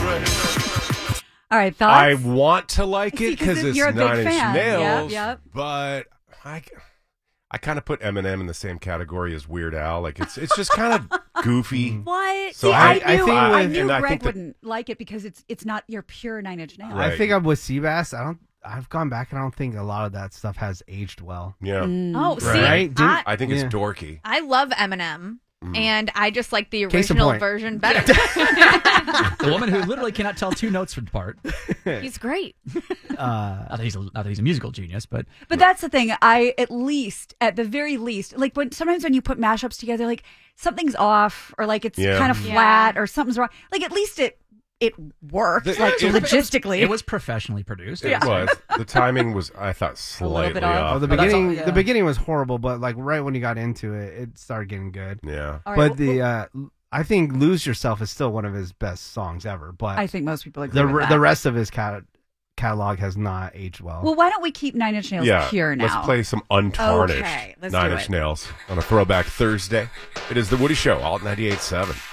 All right, thoughts? I want to like it because it's you're a big 9 Inch fan. Nails, Yep. but I kind of put Eminem in the same category as Weird Al. Like it's just kind of goofy. What? So See, I knew and I Greg think that- wouldn't like it because it's not your pure Nine Inch Nails. Right. I think I'm with Seabass. I've gone back and I don't think a lot of that stuff has aged well. Yeah. Oh, see, Right? I think it's dorky. I love Eminem, and I just like the Case in original point. version better. The woman who literally cannot tell two notes apart. He's great. Not that he's a musical genius, but that's the thing. At the very least, like sometimes when you put mashups together, like something's off or like it's kind of flat or something's wrong. Like at least it worked, logistically. It was professionally produced. It was. The timing was, I thought, slightly off. Oh, the beginning was horrible, but like right when you got into it, it started getting good. Yeah. But I think "Lose Yourself" is still one of his best songs ever. But I think most people agree with that. the rest of his catalog has not aged well. Well, why don't we keep Nine Inch Nails pure now? Let's play some untarnished Okay, let's Nine do Inch it. Nails on a Throwback Thursday. It is The Woody Show, Alt 98.7.